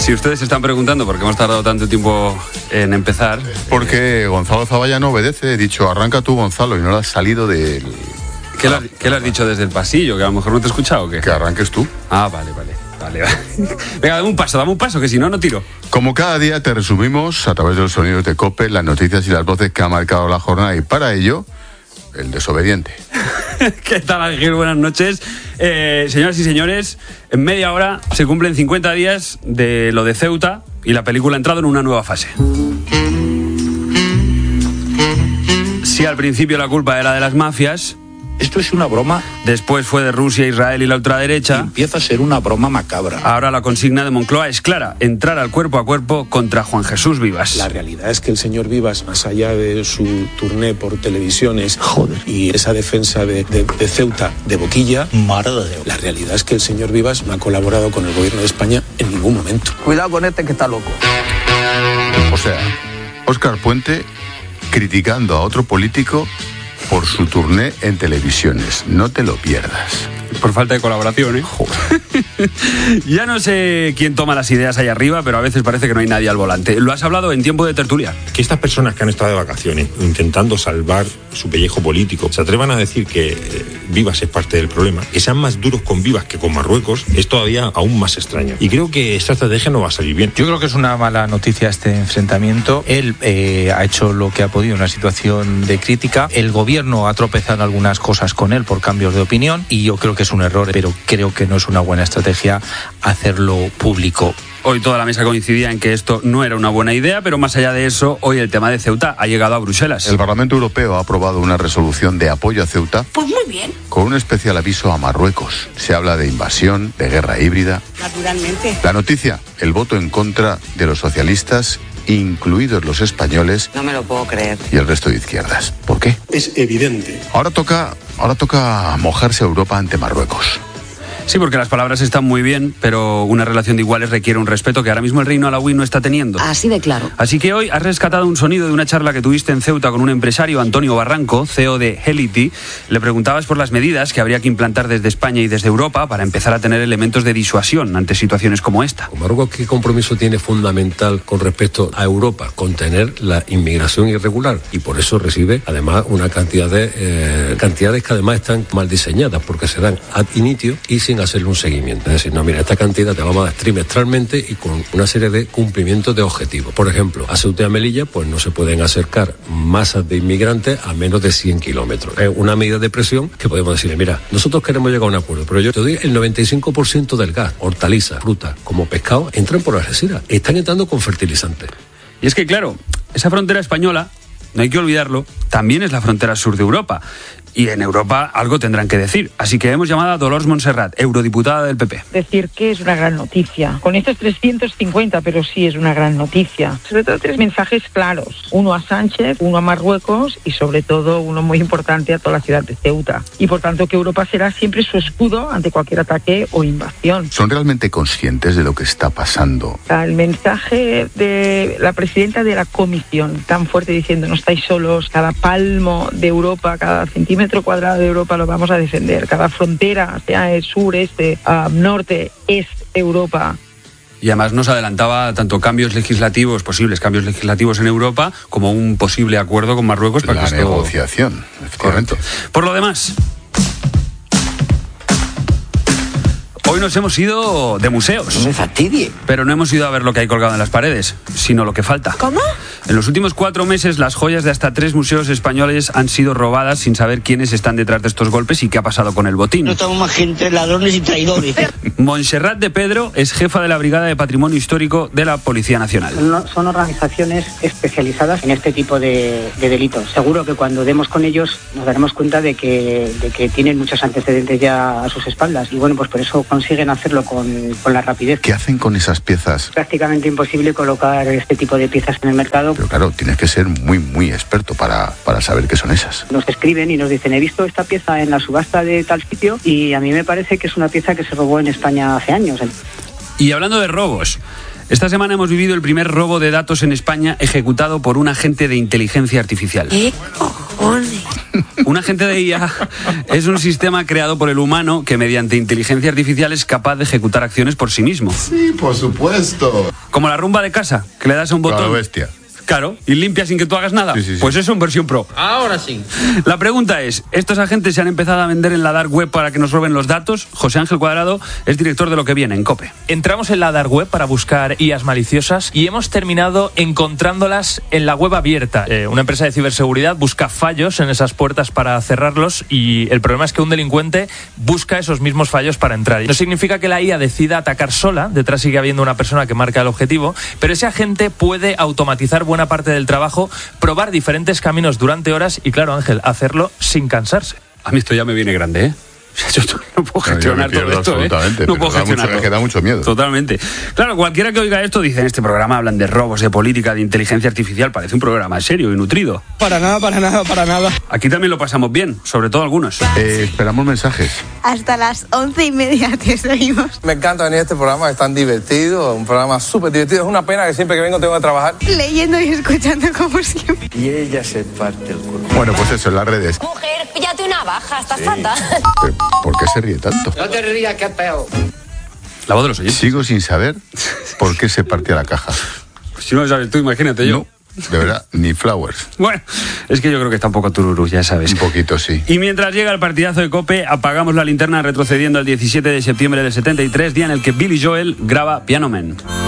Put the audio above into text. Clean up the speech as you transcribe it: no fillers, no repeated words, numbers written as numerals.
Si ustedes se están preguntando por qué hemos tardado tanto tiempo en empezar... Porque Gonzalo Zavalla no obedece. He dicho, arranca tú, Gonzalo, y no lo has salido del... ¿Qué le has dicho desde el pasillo? ¿Que a lo mejor no te he escuchado o qué? Que arranques tú. Ah, vale. Venga, dame un paso, que si no, no tiro. Como cada día te resumimos, a través de los sonidos de COPE, las noticias y las voces que ha marcado la jornada, y para ello, el desobediente. ¿Qué tal, Ángel? Buenas noches. Señoras y señores, en media hora se cumplen 50 días de lo de Ceuta y la película ha entrado en una nueva fase. Si al principio la culpa era de las mafias... Esto es una broma. Después fue de Rusia, Israel y la ultraderecha. Empieza a ser una broma macabra. Ahora la consigna de Moncloa es clara: entrar al cuerpo a cuerpo contra Juan Jesús Vivas. La realidad es que el señor Vivas, más allá de su turné por televisiones y esa defensa de Ceuta de boquilla, la realidad es que el señor Vivas no ha colaborado con el gobierno de España en ningún momento. Cuidado con este que está loco. O sea, Óscar Puente criticando a otro político por su turné en televisiones. No te lo pierdas. Por falta de colaboración, ¿eh? Ya no sé quién toma las ideas ahí arriba, pero a veces parece que no hay nadie al volante. Lo has hablado en tiempo de tertulia. Que estas personas que han estado de vacaciones intentando salvar su pellejo político se atrevan a decir que Vivas es parte del problema, que sean más duros con Vivas que con Marruecos, es todavía aún más extraño. Y creo que esta estrategia no va a salir bien. Yo creo que es una mala noticia este enfrentamiento. Él ha hecho lo que ha podido en una situación de crítica. El gobierno ha tropezado en algunas cosas con él por cambios de opinión y yo creo que es un error, pero creo que no es una buena estrategia hacerlo público. Hoy toda la mesa coincidía en que esto no era una buena idea, pero más allá de eso, hoy el tema de Ceuta ha llegado a Bruselas. El Parlamento Europeo ha aprobado una resolución de apoyo a Ceuta. Pues muy bien. Con un especial aviso a Marruecos. Se habla de invasión, de guerra híbrida. Naturalmente. La noticia, el voto en contra de los socialistas, incluidos los españoles. No me lo puedo creer. Y el resto de izquierdas. ¿Por qué? Es evidente. Ahora toca mojarse a Europa ante Marruecos. Sí, porque las palabras están muy bien, pero una relación de iguales requiere un respeto que ahora mismo el Reino Alauí no está teniendo. Así de claro. Así que hoy has rescatado un sonido de una charla que tuviste en Ceuta con un empresario, Antonio Barranco, CEO de Helity. Le preguntabas por las medidas que habría que implantar desde España y desde Europa para empezar a tener elementos de disuasión ante situaciones como esta. Marruecos, ¿qué compromiso tiene fundamental con respecto a Europa? Contener la inmigración irregular, y por eso recibe además una cantidad de cantidades que además están mal diseñadas porque se dan ad initio y sin hacerle un seguimiento. Es decir, no, mira, esta cantidad te vamos a dar trimestralmente y con una serie de cumplimientos de objetivos. Por ejemplo, a Ceuta y a Melilla pues no se pueden acercar masas de inmigrantes a menos de 100 kilómetros. Es una medida de presión que podemos decirle, mira, nosotros queremos llegar a un acuerdo, pero yo te doy el 95% del gas, hortalizas, frutas, como pescado, entran por Algeciras. Están entrando con fertilizantes. Y es que, claro, esa frontera española, no hay que olvidarlo, también es la frontera sur de Europa. Y en Europa algo tendrán que decir. Así que hemos llamado a Dolors Montserrat, eurodiputada del PP. Decir que es una gran noticia. Con estos 350, pero sí es una gran noticia. Sobre todo 3 mensajes claros. Uno a Sánchez, uno a Marruecos y sobre todo uno muy importante a toda la ciudad de Ceuta. Y por tanto que Europa será siempre su escudo ante cualquier ataque o invasión. ¿Son realmente conscientes de lo que está pasando? El mensaje de la presidenta de la Comisión, tan fuerte diciendo no estáis solos, cada palmo de Europa, cada centímetro cuadrado de Europa lo vamos a defender, cada frontera, sea el sur, este, norte, es Europa. Y además nos adelantaba tanto posibles cambios legislativos en Europa, como un posible acuerdo con Marruecos para la negociación, efectivamente. Correcto. Por lo demás, hoy nos hemos ido de museos. No me fastidie. Pero no hemos ido a ver lo que hay colgado en las paredes, sino lo que falta. ¿Cómo? En los últimos 4 meses, las joyas de hasta 3 museos españoles han sido robadas sin saber quiénes están detrás de estos golpes y qué ha pasado con el botín. No estamos más gente ladrones y traidores. Montserrat de Pedro es jefa de la Brigada de Patrimonio Histórico de la Policía Nacional. Son organizaciones especializadas en este tipo de delitos. Seguro que cuando demos con ellos nos daremos cuenta de que tienen muchos antecedentes ya a sus espaldas. Y bueno, pues por eso consiguen hacerlo con la rapidez. ¿Qué hacen con esas piezas? Prácticamente imposible colocar este tipo de piezas en el mercado. Pero claro, tienes que ser muy, muy experto para saber qué son esas. Nos escriben y nos dicen, he visto esta pieza en la subasta de tal sitio y a mí me parece que es una pieza que se robó en España hace años. Y hablando de robos, esta semana hemos vivido el primer robo de datos en España ejecutado por un agente de inteligencia artificial. ¿Qué cojones? Un agente de IA es un sistema creado por el humano que mediante inteligencia artificial es capaz de ejecutar acciones por sí mismo. Sí, por supuesto. Como la rumba de casa, que le das a un botón. Claro, bestia. Claro, y limpia sin que tú hagas nada. Sí. Pues eso en versión pro. Ahora sí. La pregunta es, ¿estos agentes se han empezado a vender en la dark web para que nos roben los datos? José Ángel Cuadrado es director de Lo que Viene en COPE. Entramos en la dark web para buscar IAs maliciosas y hemos terminado encontrándolas en la web abierta. Una empresa de ciberseguridad busca fallos en esas puertas para cerrarlos y el problema es que un delincuente busca esos mismos fallos para entrar. No significa que la IA decida atacar sola, detrás sigue habiendo una persona que marca el objetivo, pero ese agente puede automatizar buena parte del trabajo, probar diferentes caminos durante horas y, claro, Ángel, hacerlo sin cansarse. A mí esto ya me viene grande, ¿eh? Yo no puedo gestionar todo esto, absolutamente, No puedo gestionarlo. Es que da mucho miedo. Totalmente. Claro, cualquiera que oiga esto dice, en este programa hablan de robos, de política, de inteligencia artificial. Parece un programa serio y nutrido. Para nada. Aquí también lo pasamos bien, sobre todo algunos. Esperamos mensajes. Hasta las 11:30 te seguimos. Me encanta venir a este programa, es tan divertido, un programa súper divertido. Es una pena que siempre que vengo tengo que trabajar. Leyendo y escuchando como siempre. Y ella se parte el culo. Bueno, pues eso, en las redes. Mujer, píllate una baja, estás fatal. Pero, ¿por qué se ríe tanto? No te rías, que es peor. La voz de los oyentes. Sigo sin saber por qué se partía la caja. Pues si no lo sabes tú, imagínate yo. No, de verdad, ni Flowers. Bueno, es que yo creo que está un poco tururú, ya sabes. Un poquito, sí. Y mientras llega el partidazo de COPE, apagamos la linterna retrocediendo al 17 de septiembre del 73, día en el que Billy Joel graba Piano Man.